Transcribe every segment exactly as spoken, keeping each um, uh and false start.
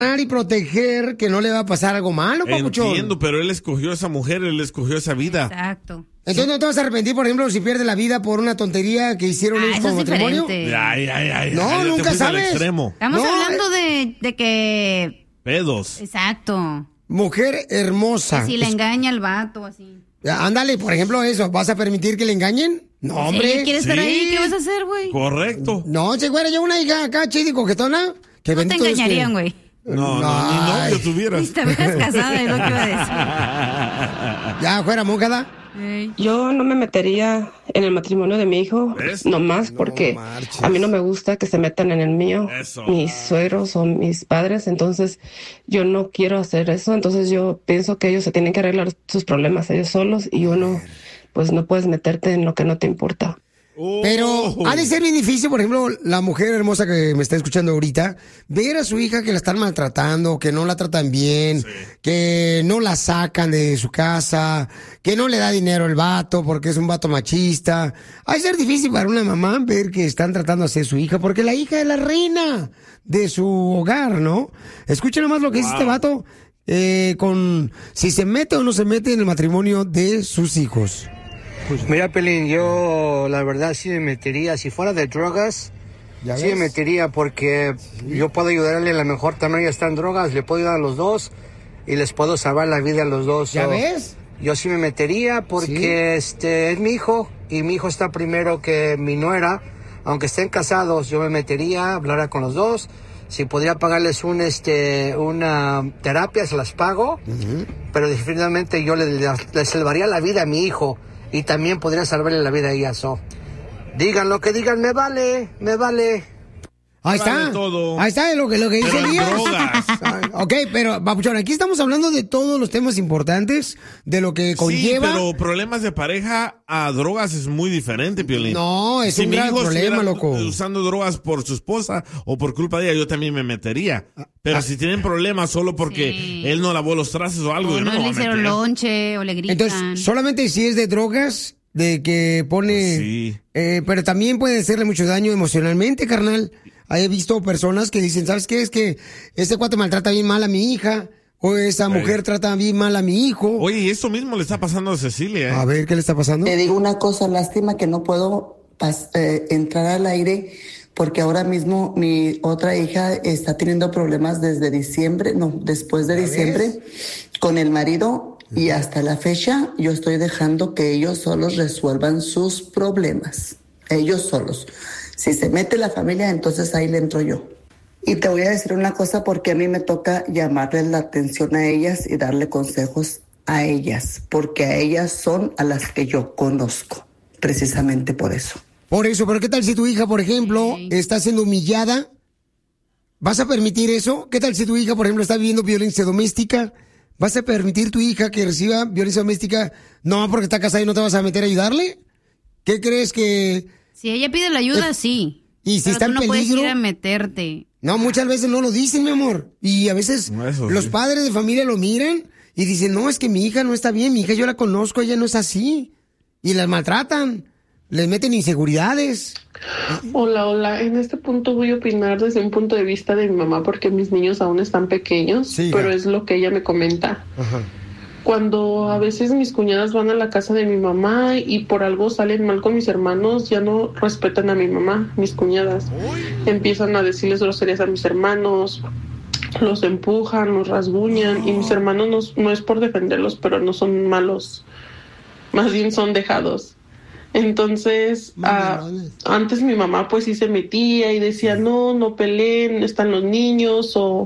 y proteger que no le va a pasar algo malo, papuchón. Entiendo, pero él escogió a esa mujer, él escogió esa vida. Exacto. Entonces, ¿no te vas a arrepentir, por ejemplo, si pierdes la vida por una tontería que hicieron Ah, ellos eso como es matrimonio? diferente. Ay, ay, ay. No, ay, ya te nunca fuiste al sabes. extremo. Estamos No, hablando de, de que... Pedos. Exacto. Mujer hermosa. Que si le Es- engaña al vato, así. Ándale, por ejemplo, eso. ¿Vas a permitir que le engañen? No, Si hombre. ella quiere estar Sí. ahí, ¿qué vas a hacer, güey? Correcto. No, che, güera, yo una hija acá, chida y coquetona. Que No te bendito Dios que- engañarían, güey. No, no, ni Ay. novio tuvieras. Si te hubieras casada, es lo que iba a Ya, fuera, mojada. decir. Yo no me metería en el matrimonio de mi hijo, ¿Ves? nomás No porque marches. a mí no me gusta que se metan en el mío, Eso. mis suegros o mis padres, entonces yo no quiero hacer eso, entonces yo pienso que ellos se tienen que arreglar sus problemas ellos solos y uno pues no puedes meterte en lo que no te importa. Oh. Pero ha de ser bien difícil, por ejemplo, la mujer hermosa que me está escuchando ahorita, ver a su hija que la están maltratando, que no la tratan bien, que no la sacan de su casa, que no le da dinero el vato porque es un vato machista. Ha de ser difícil para una mamá ver que están tratando así a su hija, porque la hija es la reina de su hogar, ¿no? Escuchen nomás lo que dice este vato, eh, con si se mete o no se mete en el matrimonio de sus hijos. Pues mira, Pelín, yo la verdad sí me metería, si fuera de drogas, ¿Ya sí ves? me metería porque yo puedo ayudarle, a lo mejor también ella está en drogas, le puedo ayudar a los dos y les puedo salvar la vida a los dos. ¿Ya So, ves? Yo sí me metería porque este es mi hijo y mi hijo está primero que mi nuera, aunque estén casados, yo me metería, hablaría con los dos. Si podría pagarles un este una terapia, se las pago, pero definitivamente yo le, le, le salvaría la vida a mi hijo y también podría salvarle la vida a ella. So, digan lo que digan, me vale, me vale. Ahí Vale está. todo. Ahí está lo que, lo que dice Pero en Elías. drogas. Ah, Ok, pero, Papuchón, aquí estamos hablando de todos los temas importantes, de lo que conlleva. Sí, pero problemas de pareja a drogas es muy diferente, Piolín. No, es si un mi gran hijo problema, estuviera loco. usando drogas por su esposa o por culpa de ella, yo también me metería. Pero ah. si tienen problemas solo porque Sí. él no lavó los trastes o algo, O yo no, no me le voy a hicieron meter. lonche o le gritan. Entonces, solamente si es de drogas, de que pone... Pues sí. eh, pero también puede hacerle mucho daño emocionalmente, carnal. He visto personas que dicen, ¿sabes qué? Es que este cuate maltrata bien mal a mi hija, o esa mujer trata bien mal a mi hijo. Oye, y esto mismo le está pasando a Cecilia, ¿eh? A ver, ¿qué le está pasando? Te digo una cosa, lástima que no puedo pas- eh, entrar al aire porque ahora mismo mi otra hija está teniendo problemas desde diciembre, no, después de diciembre con el marido y hasta la fecha yo estoy dejando que ellos solos resuelvan sus problemas, ellos solos. Si se mete la familia, entonces ahí le entro yo. Y te voy a decir una cosa porque a mí me toca llamarles la atención a ellas y darle consejos a ellas, porque a ellas son a las que yo conozco, precisamente por eso. Por eso, pero ¿qué tal si tu hija, por ejemplo, Sí. está siendo humillada? ¿Vas a permitir eso? ¿Qué tal si tu hija, por ejemplo, está viviendo violencia doméstica? ¿Vas a permitir tu hija que reciba violencia doméstica? No, porque está casada y no te vas a meter a ayudarle. ¿Qué crees que...? Si ella pide la ayuda, sí. Y si Pero está tú en no puedes peligro... ir a meterte. No, muchas veces no lo dicen, mi amor. Y a veces Eso los sí. padres de familia lo miran y dicen, no, es que mi hija no está bien, mi hija yo la conozco, ella no es así. Y las maltratan, les meten inseguridades. Hola, hola. En este punto voy a opinar desde un punto de vista de mi mamá porque mis niños aún están pequeños, Sí, pero ya. es lo que ella me comenta. Ajá. Cuando a veces mis cuñadas van a la casa de mi mamá y por algo salen mal con mis hermanos, ya no respetan a mi mamá, mis cuñadas. Empiezan a decirles groserías a mis hermanos, los empujan, los rasguñan y mis hermanos no, no es por defenderlos, pero no son malos, más bien son dejados. Entonces, ah, antes mi mamá pues sí se metía y decía, no, no peleen, están los niños o,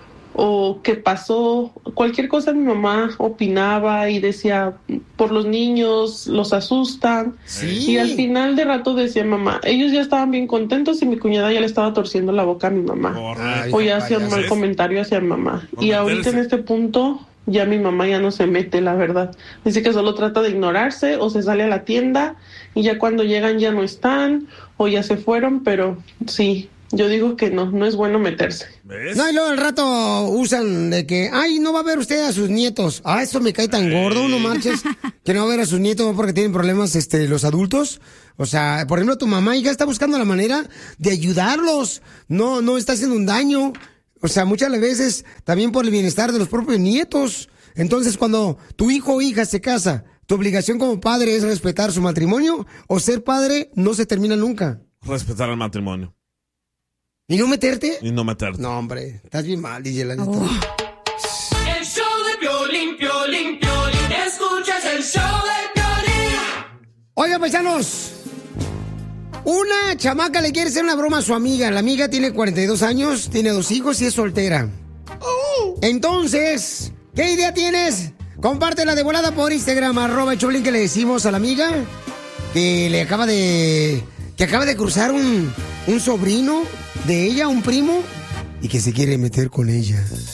o qué pasó. Cualquier cosa mi mamá opinaba y decía, por los niños, los asustan. Sí. Y al final de rato decía mamá, ellos ya estaban bien contentos y mi cuñada ya le estaba torciendo la boca a mi mamá. Correcto. O ya hacía un mal ¿Ves? comentario hacia mi mamá. No Y ahorita meterse. en este punto ya mi mamá ya no se mete, la verdad. Dice que solo trata de ignorarse o se sale a la tienda y ya cuando llegan ya no están o ya se fueron, pero sí, yo digo que no, no es bueno meterse. ¿Ves? No, y luego al rato usan de que, ay, no va a ver usted a sus nietos. Ah, eso me cae tan gordo, no marches, que no va a ver a sus nietos porque tienen problemas este, los adultos. O sea, por ejemplo, tu mamá ya está buscando la manera de ayudarlos. No, no está haciendo un daño. O sea, muchas veces también por el bienestar de los propios nietos. Entonces, cuando tu hijo o hija se casa, ¿tu obligación como padre es respetar su matrimonio o ser padre no se termina nunca? Respetar el matrimonio. ¿Y no meterte? Y no meterte. No, hombre, estás bien mal, D J, la neta. Oh. El show de Piolín, Piolín, Piolín. Escuchas el show de Piolín. Oiga, paisanos. Una chamaca le quiere hacer una broma a su amiga. La amiga tiene cuarenta y dos años, tiene dos hijos y es soltera. Entonces, ¿qué idea tienes? Compártela de volada por Instagram, arroba el Choplin, que le decimos a la amiga que le acaba de... que acaba de cruzar un, un sobrino de ella, un primo, y que se quiere meter con ella.